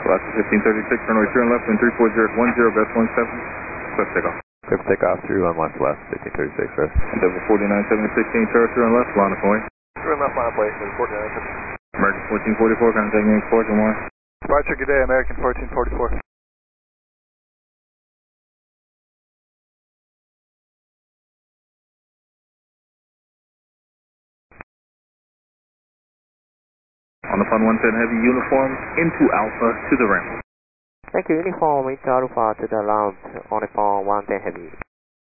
Alaska 1536, runway 3 on left, wind 340 10, gust 17, clear for takeoff. Clear for takeoff, 31 left, 1536, sir. Endeavor 49 716, Tower 3 on left, line of point. 3 on left, line of point, 49 American 1444, contacting export, good morning. Roger, good day, American 1444. On the Fun 110 Heavy uniform, into Alpha to the ramp. Thank you, uniform into Alpha to the round on the Fun 110 Heavy.